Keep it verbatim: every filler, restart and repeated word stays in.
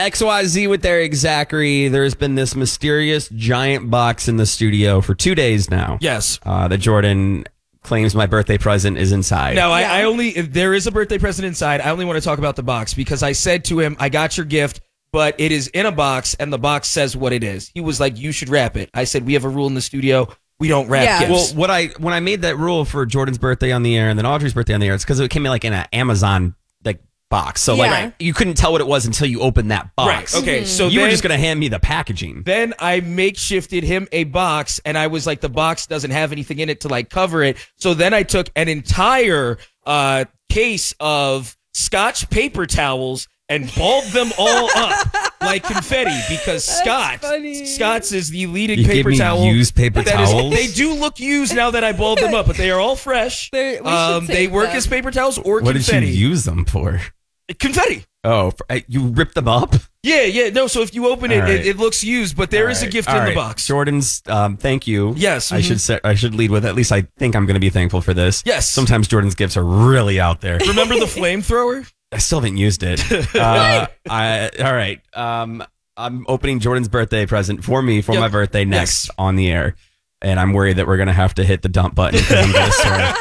X Y Z with Eric Zachary. There's been this mysterious giant box in the studio for two days now. Yes. Uh, that Jordan claims my birthday present is inside. No, I, Yeah. I only, if there is a birthday present inside. I only want to talk about the box because I said to him, I got your gift, but it is in a box and the box says what it is. He was like, you should wrap it. I said, we have a rule in the studio. We don't wrap Yeah. gifts. Well, what I when I made that rule for Jordan's birthday on the air and then Audrey's birthday on the air, it's because it came in like in an Amazon like box. So like Yeah. you couldn't tell what it was until you opened that box. Right. Okay. So you then, were just gonna hand me the packaging. Then I makeshifted him a box, and I was like, the box doesn't have anything in it to like cover it. So then I took an entire uh, case of Scotch paper towels and balled them all up like confetti because Scott, funny. Scott's is the leading You paper gave me towel. used paper that is- towels? they do look used now that I balled them up, but they are all fresh. They're- we should Um, they save work them. as paper towels or What confetti. did you use them for? Confetti. Oh, for, uh, you ripped them up? Yeah, yeah. No, so if you open it, All right. it, it looks used, but there All is a right. gift All in right. the box. Jordan's, um, thank you. Yes, I mhm. should say, I should lead with, at least I think I'm going to be thankful for this. Yes. Sometimes Jordan's gifts are really out there. Remember the flamethrower? I still haven't used it. Uh, I, all right. Um, I'm opening Jordan's birthday present for me for Yep. my birthday next Yes. on the air. And I'm worried that we're going to have to hit the dump button because I'm going to start